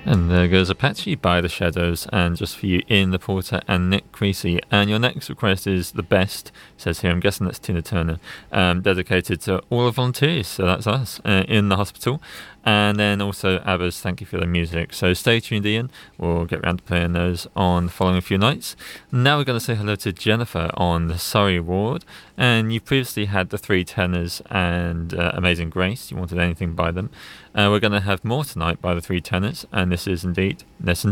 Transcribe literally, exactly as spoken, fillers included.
And there goes Apache by The Shadows, and just for you, Ian LaPorta and Nick Creasy. And your next request is The Best, says here. I'm guessing that's Tina Turner, um, dedicated to all the volunteers, so that's us, uh, in the hospital. And then also ABBA's Thank You for the Music. So stay tuned, Ian. We'll get round to playing those on the following few nights. Now we're going to say hello to Jennifer on the Surrey ward. And you previously had the Three Tenors and uh, Amazing Grace. You wanted anything by them. Uh, we're going to have more tonight by the Three Tenors, and this is indeed Nessun